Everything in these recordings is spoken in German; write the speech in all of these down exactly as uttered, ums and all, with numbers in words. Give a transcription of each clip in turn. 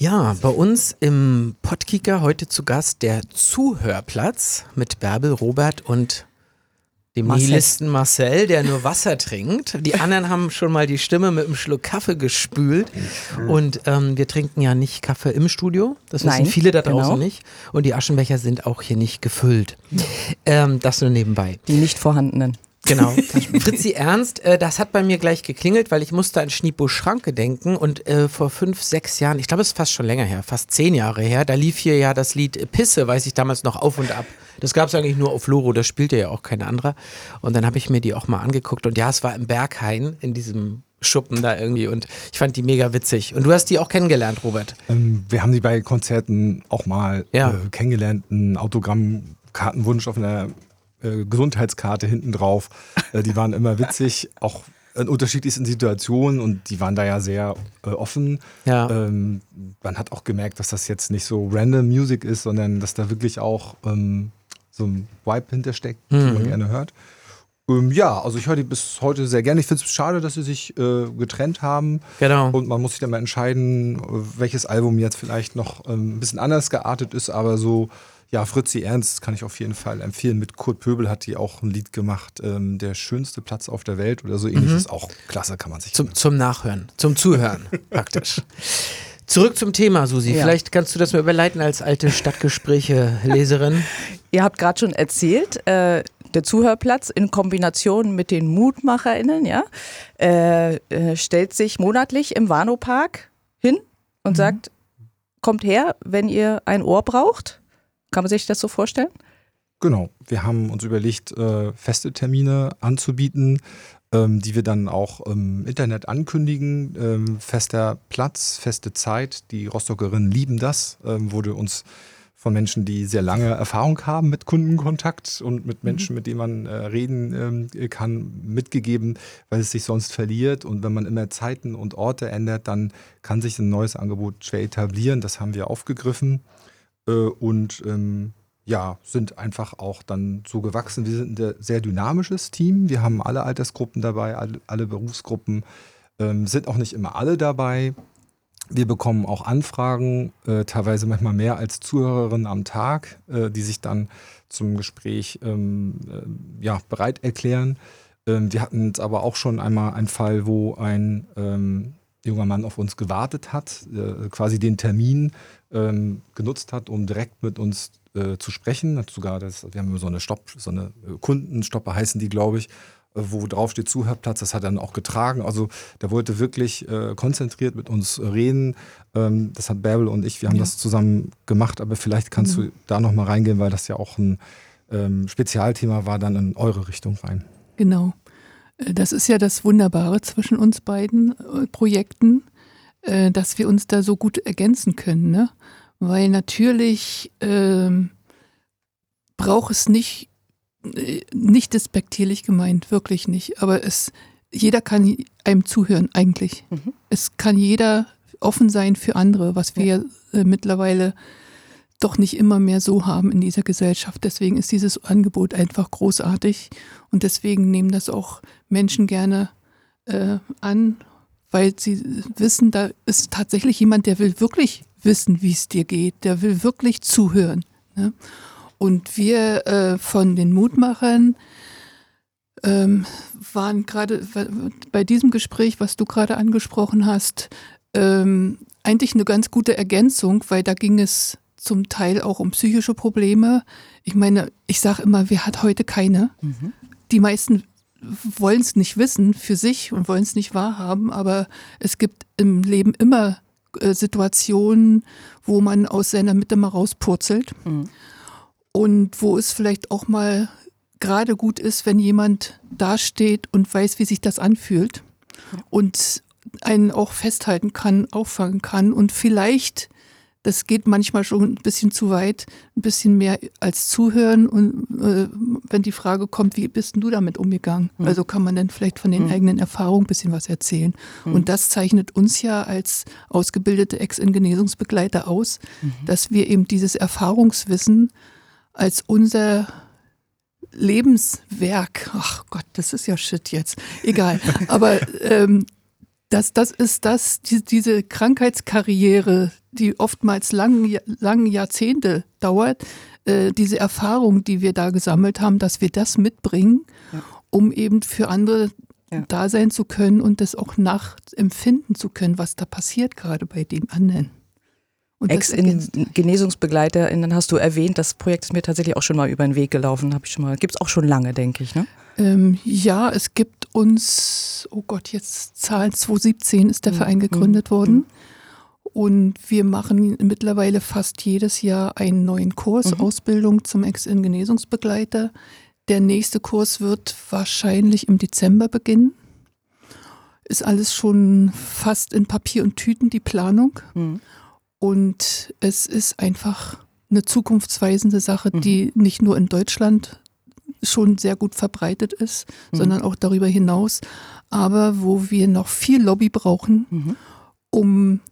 Ja, bei uns im Podkicker heute zu Gast der Zuhörplatz mit Bärbel, Robert und dem Marcel. Nihilisten Marcel, der nur Wasser trinkt. Die anderen haben schon mal die Stimme mit einem Schluck Kaffee gespült. Und ähm, wir trinken ja nicht Kaffee im Studio. Das wissen Nein, viele da draußen genau. nicht. Und die Aschenbecher sind auch hier nicht gefüllt. Ähm, das nur nebenbei. Die nicht vorhandenen. Genau. Fritzi Ernst, äh, das hat bei mir gleich geklingelt, weil ich musste an Schniepo Schranke denken und äh, vor fünf, sechs Jahren, ich glaube es ist fast schon länger her, fast zehn Jahre her, da lief hier ja das Lied Pisse, weiß ich damals noch, auf und ab. Das gab es eigentlich nur auf Loro, das spielte ja auch kein anderer. Und dann habe ich mir die auch mal angeguckt und ja, es war im Berghain, in diesem Schuppen da irgendwie und ich fand die mega witzig. Und du hast die auch kennengelernt, Robert? Ähm, wir haben die bei Konzerten auch mal Ja. äh, kennengelernt, ein Autogrammkartenwunsch auf einer äh, Gesundheitskarte hinten drauf. Äh, die waren immer witzig, auch in unterschiedlichsten Situationen und die waren da ja sehr äh, offen. Ja. Ähm, man hat auch gemerkt, dass das jetzt nicht so random Music ist, sondern dass da wirklich auch ähm, so ein Vibe hintersteckt, Mhm. den man gerne hört. Ähm, ja, also ich höre die bis heute sehr gerne. Ich finde es schade, dass sie sich äh, getrennt haben. Genau. Und man muss sich dann mal entscheiden, welches Album jetzt vielleicht noch ähm, ein bisschen anders geartet ist, aber so, ja, Fritzi Ernst kann ich auf jeden Fall empfehlen. Mit Kurt Pöbel hat die auch ein Lied gemacht, ähm, der schönste Platz auf der Welt oder so ähnlich. Ist auch klasse, kann man sich Zum, zum Nachhören, zum Zuhören praktisch. Zurück zum Thema, Susi. Ja. Vielleicht kannst du das mal überleiten als alte Stadtgespräche-Leserin. Ihr habt gerade schon erzählt, äh, der Zuhörplatz in Kombination mit den MutmacherInnen, ja, äh, äh, stellt sich monatlich im Warnow-Park hin und sagt, kommt her, wenn ihr ein Ohr braucht. Kann man sich das so vorstellen? Genau, wir haben uns überlegt, äh, feste Termine anzubieten, ähm, die wir dann auch im Internet ankündigen. Ähm, fester Platz, feste Zeit. Die Rostockerinnen lieben das. Ähm, wurde uns von Menschen, die sehr lange Erfahrung haben mit Kundenkontakt und mit Menschen, mit denen man äh, reden ähm, kann, mitgegeben, weil es sich sonst verliert. Und wenn man immer Zeiten und Orte ändert, dann kann sich ein neues Angebot schwer etablieren. Das haben wir aufgegriffen. Äh, und ähm, ja, sind einfach auch dann so gewachsen. Wir sind ein sehr dynamisches Team. Wir haben alle Altersgruppen dabei, alle, alle Berufsgruppen, ähm, sind auch nicht immer alle dabei. Wir bekommen auch Anfragen, äh, teilweise manchmal mehr als Zuhörerinnen am Tag, äh, die sich dann zum Gespräch ähm, äh, ja, bereit erklären. Ähm, wir hatten jetzt aber auch schon einmal einen Fall, wo ein ähm, junger Mann auf uns gewartet hat, äh, quasi den Termin ähm, genutzt hat, um direkt mit uns äh, zu sprechen. Hat sogar das, wir haben so eine Stopp, so eine Kundenstopper heißen die, glaube ich, äh, wo drauf steht Zuhörplatz. Das hat er dann auch getragen. Also der wollte wirklich äh, konzentriert mit uns reden. Ähm, das hat Bärbel und ich, wir haben Ja. das zusammen gemacht. Aber vielleicht kannst Mhm. du da noch mal reingehen, weil das ja auch ein ähm, Spezialthema war, dann in eure Richtung rein. Genau. Äh, Das ist ja das Wunderbare zwischen uns beiden äh, Projekten, äh, dass wir uns da so gut ergänzen können, ne? Weil natürlich ähm, braucht es nicht, äh, nicht despektierlich gemeint, wirklich nicht, aber es, jeder kann einem zuhören eigentlich. Mhm. Es kann jeder offen sein für andere, was wir ja. äh, mittlerweile doch nicht immer mehr so haben in dieser Gesellschaft. Deswegen ist dieses Angebot einfach großartig und deswegen nehmen das auch Menschen gerne äh, an, weil sie wissen, da ist tatsächlich jemand, der will wirklich wissen, wie es dir geht, der will wirklich zuhören. Ne? Und wir äh, von den Mutmachern ähm, waren gerade bei diesem Gespräch, was du gerade angesprochen hast, ähm, eigentlich eine ganz gute Ergänzung, weil da ging es zum Teil auch um psychische Probleme. Ich meine, ich sage immer, wer hat heute keine? Mhm. Die meisten wollen es nicht wissen für sich und wollen es nicht wahrhaben, aber es gibt im Leben immer äh, Situationen, wo man aus seiner Mitte mal rauspurzelt Mhm. und wo es vielleicht auch mal gerade gut ist, wenn jemand dasteht und weiß, wie sich das anfühlt und einen auch festhalten kann, auffangen kann und vielleicht, das geht manchmal schon ein bisschen zu weit, ein bisschen mehr als zuhören und äh, wenn die Frage kommt, wie bist denn du damit umgegangen? Mhm. Also kann man dann vielleicht von den Mhm. eigenen Erfahrungen ein bisschen was erzählen. Mhm. Und das zeichnet uns ja als ausgebildete Ex-In-Genesungsbegleiter aus, Mhm. dass wir eben dieses Erfahrungswissen als unser Lebenswerk, ach Gott, das ist ja Shit jetzt, egal, aber ähm, Das, das ist das, die, diese Krankheitskarriere, die oftmals lang, lange Jahrzehnte dauert, äh, diese Erfahrung, die wir da gesammelt haben, dass wir das mitbringen, ja. um eben für andere ja. da sein zu können und das auch nachempfinden zu können, was da passiert gerade bei dem anderen. Ex-GenesungsbegleiterInnen hast du erwähnt, das Projekt ist mir tatsächlich auch schon mal über den Weg gelaufen, habe ich schon mal, gibt es auch schon lange, denke ich, ne? Ähm, ja, es gibt uns, oh Gott, jetzt Zahlen, zweitausendsiebzehn ist der mhm. Verein gegründet mhm. worden und wir machen mittlerweile fast jedes Jahr einen neuen Kurs, mhm. Ausbildung zum Ex-Genesungsbegleiter. Der nächste Kurs wird wahrscheinlich im Dezember beginnen. Ist alles schon fast in Papier und Tüten, die Planung. Mhm. Und es ist einfach eine zukunftsweisende Sache, die mhm. nicht nur in Deutschland schon sehr gut verbreitet ist, mhm. sondern auch darüber hinaus, aber wo wir noch viel Lobby brauchen, mhm. um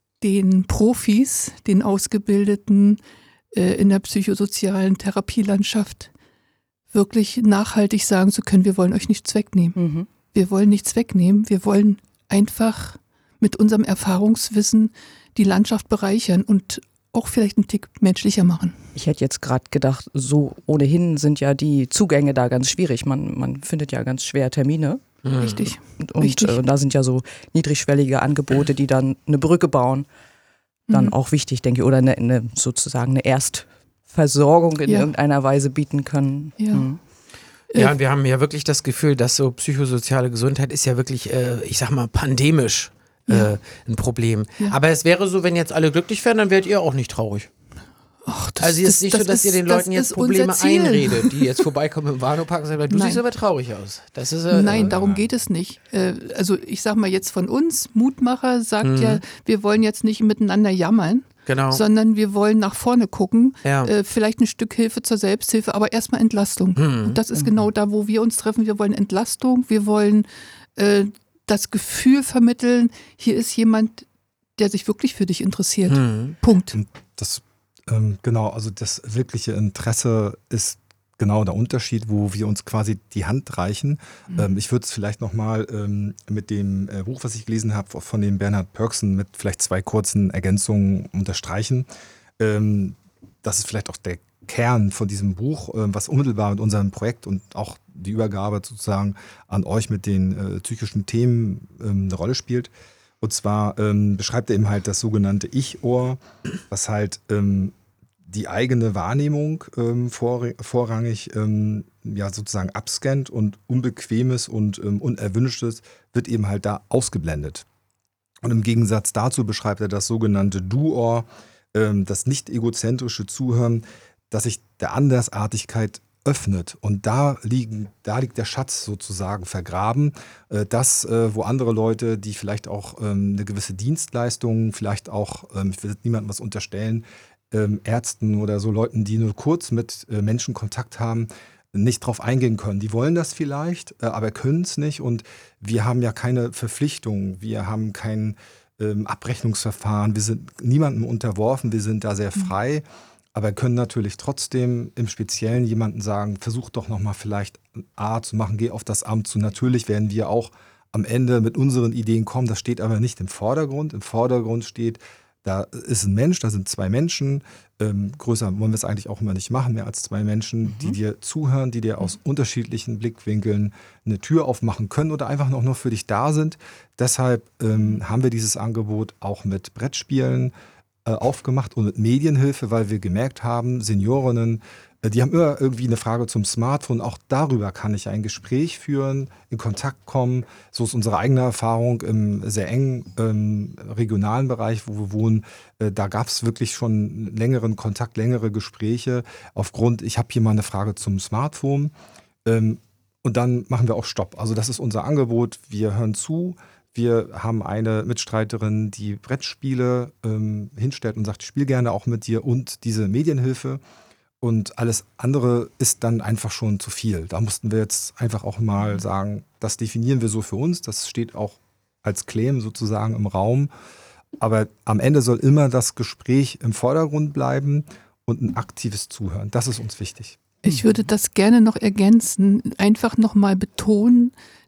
den Profis, den Ausgebildeten äh, in der psychosozialen Therapielandschaft wirklich nachhaltig sagen zu können, wir wollen euch nichts wegnehmen. Mhm. Wir wollen nichts wegnehmen, wir wollen einfach mit unserem Erfahrungswissen die Landschaft bereichern und auch vielleicht einen Tick menschlicher machen. Ich hätte jetzt gerade gedacht, so ohnehin sind ja die Zugänge da ganz schwierig. Man, man findet ja ganz schwer Termine. Mhm. Richtig. Und, und Richtig. Äh, da sind ja so niedrigschwellige Angebote, die dann eine Brücke bauen, dann mhm. auch wichtig, denke ich. Oder eine, eine, sozusagen eine Erstversorgung in ja. irgendeiner Weise bieten können. Ja. Mhm. Ja, und wir haben ja wirklich das Gefühl, dass so psychosoziale Gesundheit ist ja wirklich, äh, ich sag mal, pandemisch. Ja. Äh, ein Problem. Ja. Aber es wäre so, wenn jetzt alle glücklich wären, dann wärt ihr auch nicht traurig. Ach, das, also es ist das, nicht das so, dass ist, ihr den Leuten jetzt Probleme einredet, die jetzt vorbeikommen im Warnow-Park und sagen, du Nein. siehst aber traurig aus. Das ist, äh, Nein, darum äh, geht es nicht. Äh, also ich sag mal jetzt von uns, Mutmacher sagt mhm. ja, wir wollen jetzt nicht miteinander jammern, genau. sondern wir wollen nach vorne gucken, ja. äh, vielleicht ein Stück Hilfe zur Selbsthilfe, aber erstmal Entlastung. Mhm. Und das ist mhm. genau da, wo wir uns treffen. Wir wollen Entlastung, wir wollen äh, das Gefühl vermitteln, hier ist jemand, der sich wirklich für dich interessiert. Hm. Punkt. Das, ähm, genau, also das wirkliche Interesse ist genau der Unterschied, wo wir uns quasi die Hand reichen. Mhm. Ähm, ich würde es vielleicht nochmal ähm, mit dem äh, Buch, was ich gelesen habe, von dem Bernhard Pörksen mit vielleicht zwei kurzen Ergänzungen unterstreichen. Ähm, das ist vielleicht auch der Kern von diesem Buch, äh, was unmittelbar mit unserem Projekt und auch die Übergabe sozusagen an euch mit den äh, psychischen Themen ähm, eine Rolle spielt. Und zwar ähm, beschreibt er eben halt das sogenannte Ich-Ohr, was halt ähm, die eigene Wahrnehmung ähm, vor, vorrangig ähm, ja, sozusagen abscannt und Unbequemes und ähm, Unerwünschtes wird eben halt da ausgeblendet. Und im Gegensatz dazu beschreibt er das sogenannte Du-Ohr, ähm, das nicht egozentrische Zuhören, das sich der Andersartigkeit öffnet. Und da, liegen, da liegt der Schatz sozusagen vergraben, äh, das, äh, wo andere Leute, die vielleicht auch ähm, eine gewisse Dienstleistung, vielleicht auch, ähm, ich will niemandem was unterstellen, ähm, Ärzten oder so Leuten, die nur kurz mit äh, Menschen Kontakt haben, nicht drauf eingehen können. Die wollen das vielleicht, äh, aber können es nicht. Und wir haben ja keine Verpflichtung, wir haben kein ähm, Abrechnungsverfahren, wir sind niemandem unterworfen, wir sind da sehr frei. Mhm. Aber können natürlich trotzdem im Speziellen jemanden sagen, versuch doch nochmal vielleicht A zu machen, geh auf das Amt zu. Natürlich werden wir auch am Ende mit unseren Ideen kommen, das steht aber nicht im Vordergrund. Im Vordergrund steht, da ist ein Mensch, da sind zwei Menschen, ähm, größer wollen wir es eigentlich auch immer nicht machen, mehr als zwei Menschen, mhm. die dir zuhören, die dir aus unterschiedlichen Blickwinkeln eine Tür aufmachen können oder einfach noch nur für dich da sind. Deshalb ähm, haben wir dieses Angebot auch mit Brettspielen aufgemacht und mit Medienhilfe, weil wir gemerkt haben, Seniorinnen, die haben immer irgendwie eine Frage zum Smartphone. Auch darüber kann ich ein Gespräch führen, in Kontakt kommen. So ist unsere eigene Erfahrung im sehr engen ähm, regionalen Bereich, wo wir wohnen. Äh, da gab es wirklich schon längeren Kontakt, längere Gespräche. Aufgrund, ich habe hier mal eine Frage zum Smartphone. Ähm, und dann machen wir auch Stopp. Also das ist unser Angebot. Wir hören zu. Wir haben eine Mitstreiterin, die Brettspiele ähm, hinstellt und sagt, ich spiele gerne auch mit dir und diese Medienhilfe. Und alles andere ist dann einfach schon zu viel. Da mussten wir jetzt einfach auch mal sagen, das definieren wir so für uns. Das steht auch als Claim sozusagen im Raum. Aber am Ende soll immer das Gespräch im Vordergrund bleiben und ein aktives Zuhören. Das ist uns wichtig. Ich würde das gerne noch ergänzen, einfach nochmal betonen,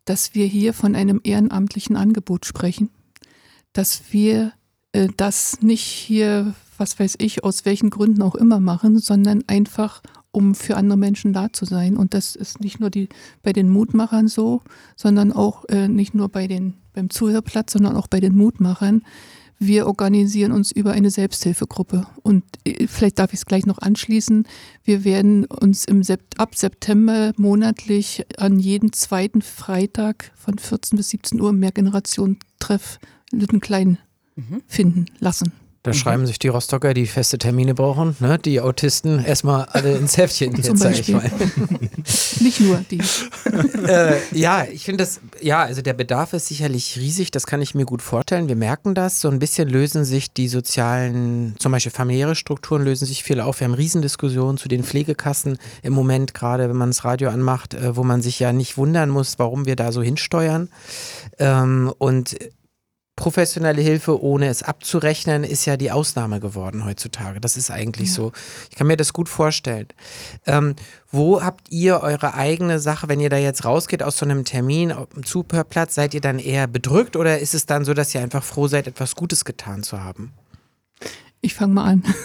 dass wir hier von einem ehrenamtlichen Angebot sprechen, dass wir äh, das nicht hier, was weiß ich, aus welchen Gründen auch immer machen, sondern einfach, um für andere Menschen da zu sein. Und das ist nicht nur die, bei den Mutmachern so, sondern auch äh, nicht nur bei den, beim Zuhörplatz, sondern auch bei den Mutmachern. Wir organisieren uns über eine Selbsthilfegruppe. Und äh, vielleicht darf ich es gleich noch anschließen. Wir werden uns im Sept- ab September monatlich an jeden zweiten Freitag von vierzehn bis siebzehn Uhr im Mehrgenerationentreff Lüttenklein mhm. finden lassen. Da mhm. schreiben sich die Rostocker, die feste Termine brauchen, ne? Die Autisten erstmal alle ins Heftchen, Zum sag ich mal. Nicht nur die. äh, ja, ich finde das, ja, also der Bedarf ist sicherlich riesig, das kann ich mir gut vorstellen. Wir merken das, so ein bisschen lösen sich die sozialen, zum Beispiel familiäre Strukturen lösen sich viel auf. Wir haben Riesendiskussionen zu den Pflegekassen im Moment, gerade wenn man das Radio anmacht, äh, wo man sich ja nicht wundern muss, warum wir da so hinsteuern. Ähm, und professionelle Hilfe, ohne es abzurechnen, ist ja die Ausnahme geworden heutzutage. Das ist eigentlich ja. so. Ich kann mir das gut vorstellen. Ähm, wo habt ihr eure eigene Sache, wenn ihr da jetzt rausgeht aus so einem Termin auf dem Zuhörplatz, seid ihr dann eher bedrückt oder ist es dann so, dass ihr einfach froh seid, etwas Gutes getan zu haben? Ich fange mal an.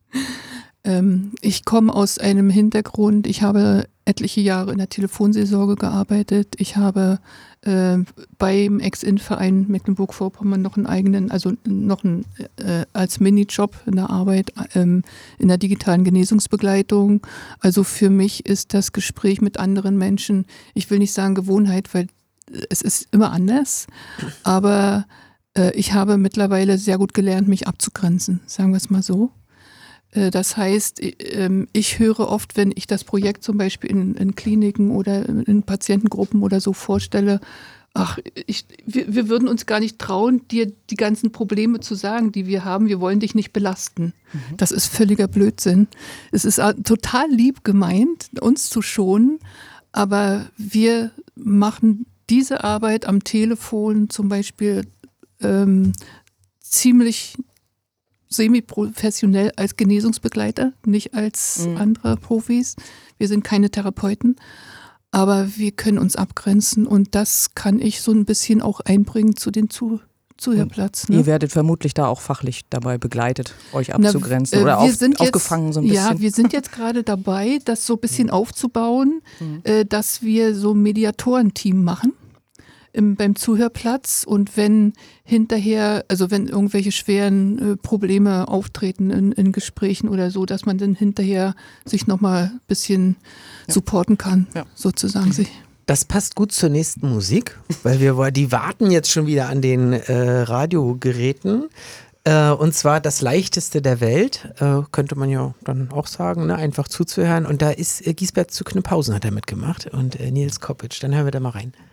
ähm, ich komme aus einem Hintergrund, ich habe etliche Jahre in der Telefonseelsorge gearbeitet. Ich habe äh, beim Ex-In-Verein Mecklenburg-Vorpommern noch einen eigenen, also noch einen, äh, als Minijob in der Arbeit ähm, in der digitalen Genesungsbegleitung. Also für mich ist das Gespräch mit anderen Menschen, ich will nicht sagen Gewohnheit, weil es ist immer anders, aber äh, ich habe mittlerweile sehr gut gelernt, mich abzugrenzen, sagen wir es mal so. Das heißt, ich höre oft, wenn ich das Projekt zum Beispiel in, in Kliniken oder in Patientengruppen oder so vorstelle, ach, ich, wir, wir würden uns gar nicht trauen, dir die ganzen Probleme zu sagen, die wir haben. Wir wollen dich nicht belasten. Mhm. Das ist völliger Blödsinn. Es ist total lieb gemeint, uns zu schonen, aber wir machen diese Arbeit am Telefon zum Beispiel ähm, ziemlich semi-professionell als Genesungsbegleiter, nicht als mhm. andere Profis. Wir sind keine Therapeuten, aber wir können uns abgrenzen und das kann ich so ein bisschen auch einbringen zu den Zuh- Zuhörplatz. Ne? Ihr werdet vermutlich da auch fachlich dabei begleitet, euch abzugrenzen. Na, äh, oder auf, sind aufgefangen jetzt, so ein bisschen. Ja, wir sind jetzt gerade dabei, das so ein bisschen mhm. aufzubauen, mhm. äh, dass wir so ein Mediatorenteam machen. Im, beim Zuhörplatz und wenn hinterher, also wenn irgendwelche schweren äh, Probleme auftreten in, in Gesprächen oder so, dass man dann hinterher sich nochmal ein bisschen ja. supporten kann, ja. sozusagen sich. Das passt gut zur nächsten Musik, weil wir die warten jetzt schon wieder an den äh, Radiogeräten. Äh, und zwar das Leichteste der Welt, äh, könnte man ja dann auch sagen, ne? Einfach zuzuhören. Und da ist äh, Giesbert zu Knüpphausen hat er mitgemacht und äh, Nils Koppitsch. Dann hören wir da mal rein.